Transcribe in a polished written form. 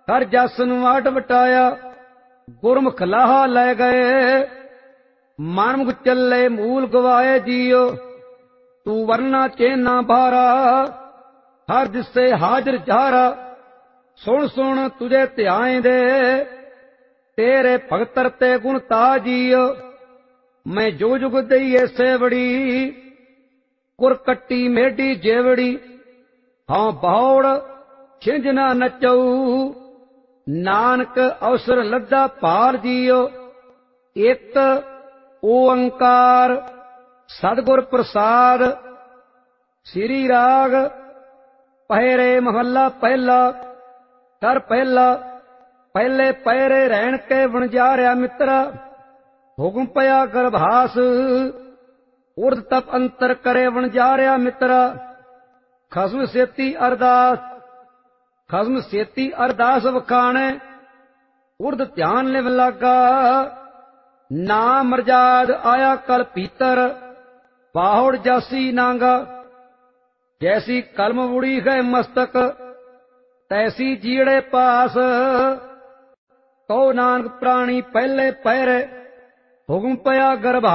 ਕਰ ਜਸ ਨੂੰ ਆਟ ਵਟਾਇਆ, ਗੁਰਮੁਖ ਲਾਹਾ ਲੈ ਗਏ। ਮਨਮੁਖ ਚੱਲੇ ਮੂਲ ਗਵਾਏ ਜੀਓ, ਤੂੰ ਵਰਨਾ ਚੇਨਾ ਭਾਰਾ। ਹਰ ਦਿਸੇ ਹਾਜ਼ਰ ਜਾਰਾ, ਸੁਣ ਸੁਣ ਤੁਝੇ ਧਿਆਏ ਦੇ। ਤੇਰੇ ਭਗਤਰ ਤੇ ਗੁਣ ਤਾ ਜੀਓ, ਮੈਂ ਜੋ ਜੁਗ ਦਈਏ ਸੇਵੜੀ। ਕੁਰ ਕੱਟੀ ਮੇਢੀ ਜੇਵੜੀ, ਹਾਂ ਬਹੁੜ ਛਿੰਝ ਨਾ ਨਚਊ। ਨਾਨਕ ਅਵਸਰ ਲੱਦਾ ਭਾਲ ਜੀਓ, ਇੱਕ ਓੰਕਾਰ ਸਤਿਗੁਰ ਪ੍ਰਸਾਦ। ਸ੍ਰੀ ਰਾਗ ਪਹਿਰੇ ਮਹੱਲਾ ਪਹਿਲਾ। ਕਰ ਪਹਿਲਾ ਪਹਿਲੇ ਪਹਿਰੇ ਰਹਿਣ ਕੇ ਵਣਜਾਰਿਆ ਮਿੱਤਰਾ। ਹੁਕਮ ਪਿਆ ਗਰਭਾਸ, ਉਰਧ ਤਪ ਅੰਤਰ ਕਰੇ ਵਣਜਾਰਿਆ ਮਿੱਤਰਾ। ਖਸਮ ਸੇਤੀ ਅਰਦਾਸ, ਖਸਮ ਸੇਤੀ ਅਰਦਾਸ ਵਖਾਣੇ। ਉਰਧ ਧਿਆਨ ਲਿਵ ਲਾਗਾ, ਨਾਮ ਮਰਜਾਦ ਆਇਆ ਕਲ ਭੀਤਰ। ਬਾਹੁੜ ਜਾਸੀ ਨਾਂਗਾ, ਜੈਸੀ ਕਲਮ ਉੜੀ ਗਏ ਮਸਤਕ, ਤੈਸੀ ਜੀੜੇ ਪਾਸ। ਕਹੋ ਨਾਨਕ ਪ੍ਰਾਣੀ ਪਹਿਲੇ ਪਹਿਰੇ, ਹੁਕਮ ਪਿਆ ਗਰਭਾ